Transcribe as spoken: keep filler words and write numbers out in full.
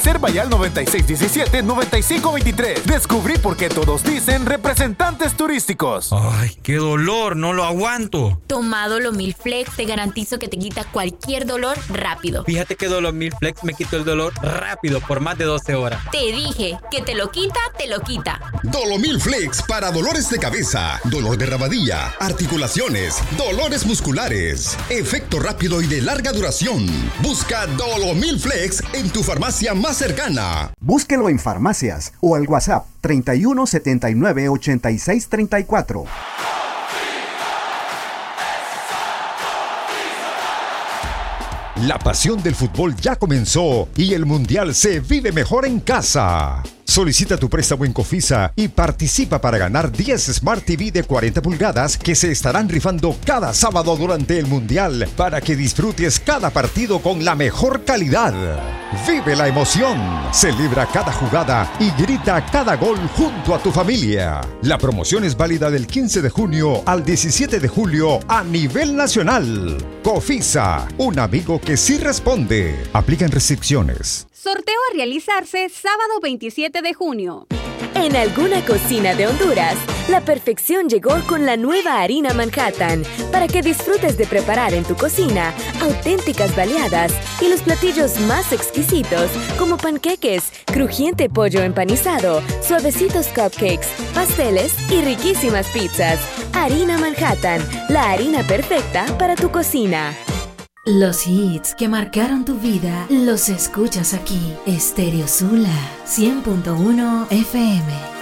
Reserva ya al noventa y seis diecisiete noventa y cinco veintitrés. Descubrí por qué todos dicen representantes turísticos. Ay, qué dolor, no lo aguanto. Toma Dolomil Flex, te garantizo que te quita cualquier dolor rápido. Fíjate que Dolomil Flex me quitó el dolor rápido por más de doce horas. Te dije que te lo quita, te lo quita. Dolomil Flex para dolores de cabeza, dolor de rabadilla, articulaciones, dolores musculares. Efecto rápido y de larga duración. Busca Dolomil Flex en tu farmacia más cercana. Búsquelo en farmacias o al WhatsApp treinta y uno setenta y nueve ochenta y seis treinta y cuatro. La pasión del fútbol ya comenzó y el mundial se vive mejor en casa. Solicita tu préstamo en Cofisa y participa para ganar diez Smart T V de cuarenta pulgadas que se estarán rifando cada sábado durante el Mundial para que disfrutes cada partido con la mejor calidad. Vive la emoción, celebra cada jugada y grita cada gol junto a tu familia. La promoción es válida del quince de junio al diecisiete de julio a nivel nacional. Cofisa, un amigo que sí responde. Aplican restricciones. Sorteo a realizarse sábado veintisiete de junio. En alguna cocina de Honduras, la perfección llegó con la nueva harina Manhattan para que disfrutes de preparar en tu cocina auténticas baleadas y los platillos más exquisitos como panqueques, crujiente pollo empanizado, suavecitos cupcakes, pasteles y riquísimas pizzas. Harina Manhattan, la harina perfecta para tu cocina. Los hits que marcaron tu vida los escuchas aquí. Estéreo Sula cien punto uno F M.